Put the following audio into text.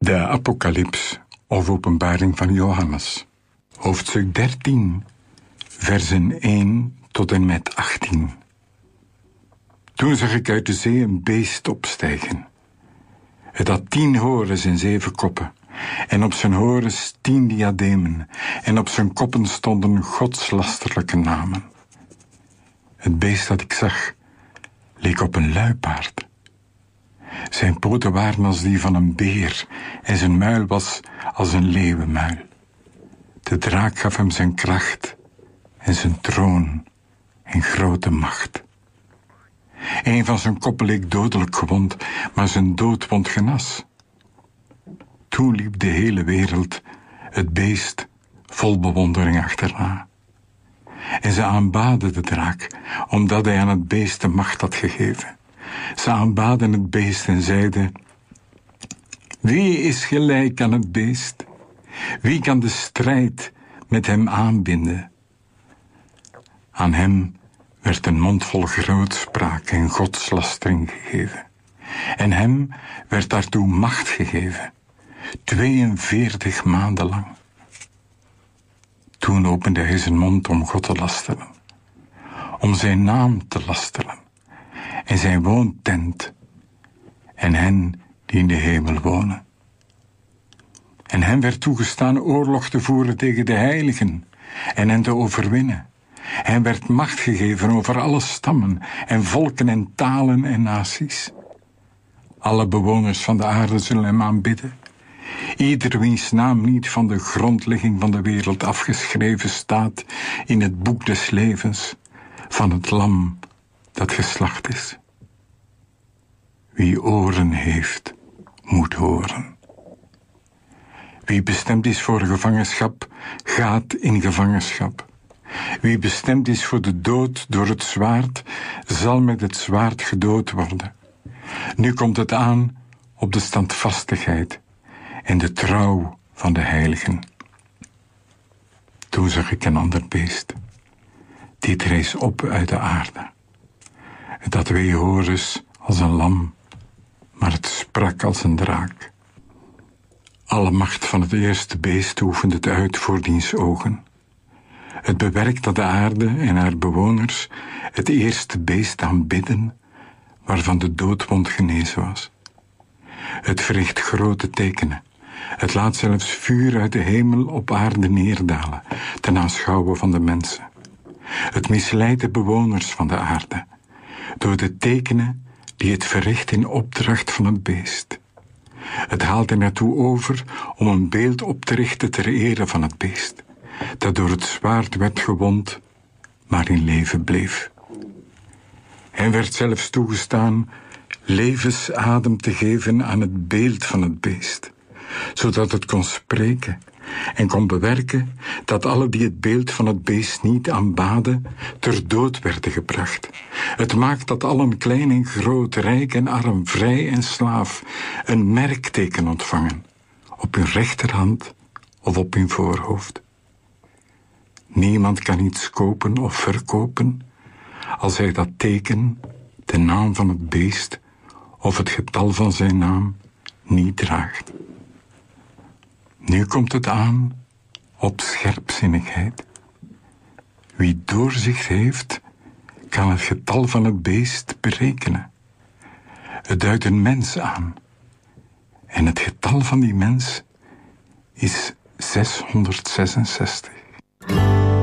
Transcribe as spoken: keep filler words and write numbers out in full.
De Apocalyps of Openbaring van Johannes. Hoofdstuk dertien, versen één tot en met achttien. Toen zag ik uit de zee een beest opstijgen. Het had tien horens en zeven koppen, en op zijn horens tien diademen, en op zijn koppen stonden godslasterlijke namen. Het beest dat ik zag, leek op een luipaard. Zijn poten waren als die van een beer, en zijn muil was als een leeuwenmuil. De draak gaf hem zijn kracht en zijn troon en grote macht. Een van zijn koppen leek dodelijk gewond, maar zijn doodwond genas. Toen liep de hele wereld het beest vol bewondering achterna. En ze aanbaden de draak, omdat hij aan het beest de macht had gegeven. Ze aanbaden het beest en zeiden: wie is gelijk aan het beest? Wie kan de strijd met hem aanbinden? Aan hem werd een mond vol grootspraak en godslastering gegeven. En hem werd daartoe macht gegeven, tweeënveertig maanden lang. Toen opende hij zijn mond om God te lasteren, om zijn naam te lasteren, en zijn woontent, en hen die in de hemel wonen. En hem werd toegestaan oorlog te voeren tegen de heiligen, en hen te overwinnen. Hem werd macht gegeven over alle stammen, en volken en talen en naties. Alle bewoners van de aarde zullen hem aanbidden. Ieder wiens naam niet van de grondlegging van de wereld afgeschreven staat in het boek des levens van het lam dat geslacht is. Wie oren heeft, moet horen. Wie bestemd is voor gevangenschap, gaat in gevangenschap. Wie bestemd is voor de dood door het zwaard, zal met het zwaard gedood worden. Nu komt het aan op de standvastigheid en de trouw van de heiligen. Toen zag ik een ander beest. Dit rees op uit de aarde. Het had twee horens als een lam, maar het sprak als een draak. Alle macht van het eerste beest oefende het uit voor diens ogen. Het bewerkt dat de aarde en haar bewoners het eerste beest aanbidden, waarvan de doodwond genezen was. Het verricht grote tekenen. Het laat zelfs vuur uit de hemel op aarde neerdalen, ten aanschouwen van de mensen. Het misleidt de bewoners van de aarde, door de tekenen die het verricht in opdracht van het beest. Het haalt er naartoe over om een beeld op te richten ter ere van het beest, dat door het zwaard werd gewond, maar in leven bleef. Hem werd zelfs toegestaan levensadem te geven aan het beeld van het beest, zodat het kon spreken en kon bewerken dat alle die het beeld van het beest niet aanbaden, ter dood werden gebracht. Het maakt dat allen, klein en groot, rijk en arm, vrij en slaaf, een merkteken ontvangen, op hun rechterhand of op hun voorhoofd. Niemand kan iets kopen of verkopen als hij dat teken, de naam van het beest of het getal van zijn naam, niet draagt. Nu komt het aan op scherpzinnigheid. Wie doorzicht heeft, kan het getal van het beest berekenen. Het duidt een mens aan. En het getal van die mens is zeshonderdzesenzestig.